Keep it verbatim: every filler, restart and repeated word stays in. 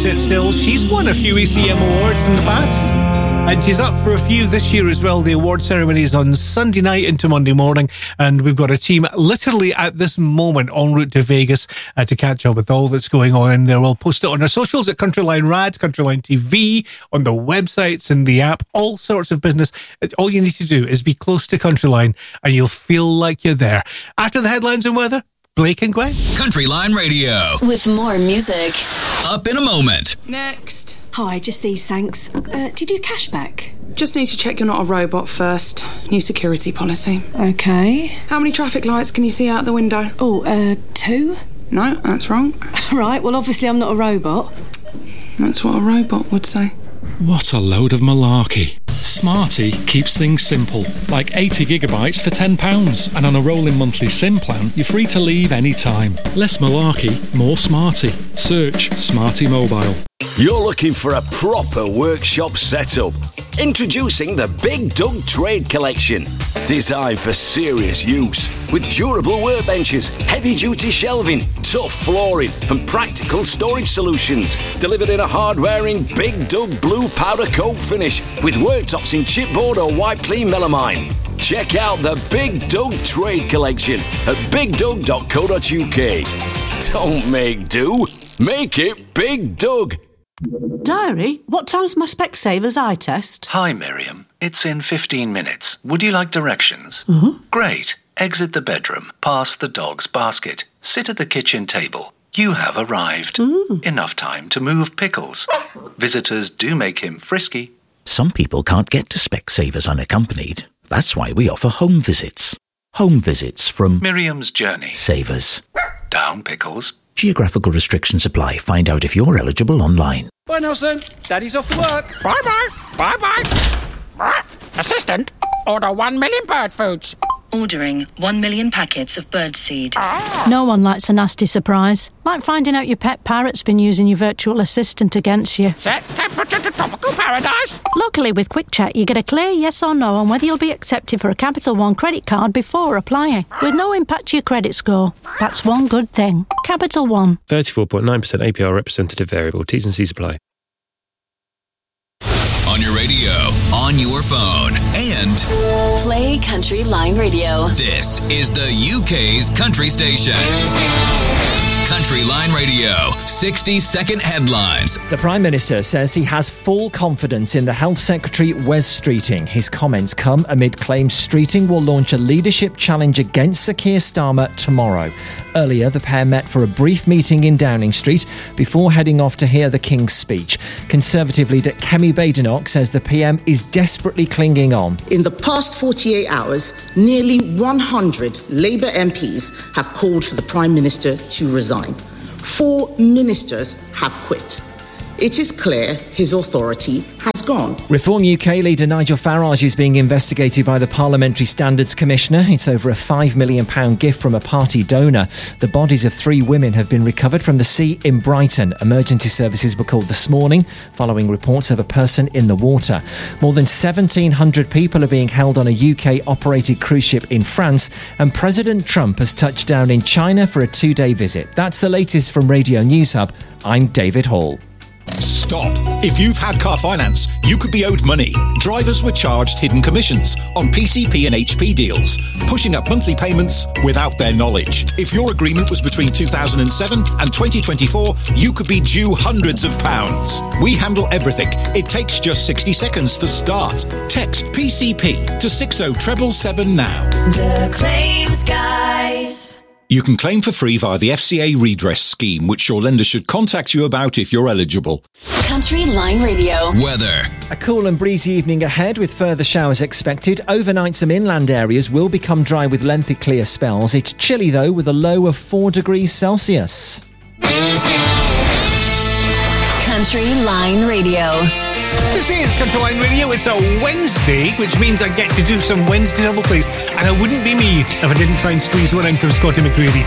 Sit Still. She's won a few A C M awards in the past, and she's up for a few this year as well. The award ceremony is on Sunday night into Monday morning, and we've got a team literally at this moment en route to Vegas uh, to catch up with all that's going on in there. We'll post it on our socials at Countryline Rad, Countryline T V, on the websites and the app, all sorts of business. All you need to do is be close to Countryline and you'll feel like you're there. After the headlines and weather, Blake and Gwen. Countryline Radio. With more music. Up in a moment. Next. Hi, just these, thanks. Uh, do you do cashback? Just need to check you're not a robot first. New security policy. Okay. How many traffic lights can you see out the window? Oh, uh, two? No, that's wrong. Right, well, obviously I'm not a robot. That's what a robot would say. What a load of malarkey. Smarty keeps things simple, like eighty gigabytes for ten pounds, and on a rolling monthly SIM plan, you're free to leave any time. Less malarkey, more Smarty. Search Smarty Mobile. You're looking for a proper workshop setup? Introducing the Big Doug Trade Collection. Designed for serious use, with durable workbenches, heavy-duty shelving, tough flooring and practical storage solutions. Delivered in a hard-wearing Big Doug blue powder coat finish with worktops in chipboard or wipe clean melamine. Check out the Big Doug Trade Collection at big doug dot co dot uk. Don't make do, make it Big Doug. Diary, what time's my Specsavers eye test? Hi, Miriam. It's in fifteen minutes. Would you like directions? Mm-hmm. Great. Exit the bedroom, past the dog's basket, sit at the kitchen table. You have arrived. Mm. Enough time to move pickles. Visitors do make him frisky. Some people can't get to Specsavers unaccompanied. That's why we offer home visits. Home visits from Miriam's Journey. Savers. Down pickles. Geographical restrictions apply. Find out if you're eligible online. Bye, Nelson. Daddy's off to work. Bye-bye. Bye-bye. Assistant, order one million bird foods. Ordering one million packets of birdseed. No one likes a nasty surprise. Like finding out your pet parrot's been using your virtual assistant against you. Set temperature to tropical paradise. Luckily, with Quick Check, you get a clear yes or no on whether you'll be accepted for a Capital One credit card before applying, with no impact to your credit score. That's one good thing. Capital One. thirty-four point nine percent A P R representative variable. T's and C's apply. On your radio, on your phone, and play Country Line Radio. This is the U K's country station. Country Line Radio, sixty second headlines. The Prime Minister says he has full confidence in the Health Secretary Wes Streeting. His comments come amid claims Streeting will launch a leadership challenge against Sir Keir Starmer tomorrow. Earlier, the pair met for a brief meeting in Downing Street before heading off to hear the King's speech. Conservative leader Kemi Badenoch says the P M is desperately clinging on. In the past forty-eight hours, nearly one hundred Labour M Ps have called for the Prime Minister to resign. Four ministers have quit. It is clear his authority has gone. Reform U K leader Nigel Farage is being investigated by the Parliamentary Standards Commissioner. It's over a five million pounds gift from a party donor. The bodies of three women have been recovered from the sea in Brighton. Emergency services were called this morning following reports of a person in the water. More than seventeen hundred people are being held on a U K-operated cruise ship in France, and President Trump has touched down in China for a two-day visit. That's the latest from Radio News Hub. I'm David Hall. Stop. If you've had car finance, you could be owed money. Drivers were charged hidden commissions on P C P and H P deals, pushing up monthly payments without their knowledge. If your agreement was between two thousand seven and twenty twenty-four, you could be due hundreds of pounds. We handle everything. It takes just sixty seconds to start. Text P C P to six oh seven seven now. The Claims Guys. You can claim for free via the F C A redress scheme, which your lender should contact you about if you're eligible. Country Line Radio. Weather. A cool and breezy evening ahead with further showers expected. Overnight, some inland areas will become dry with lengthy clear spells. It's chilly, though, with a low of four degrees Celsius. Country Line Radio. This is Country Line Radio. It's a Wednesday, which means I get to do some Wednesday double plays, and it wouldn't be me if I didn't try and squeeze one in from Scotty McCready.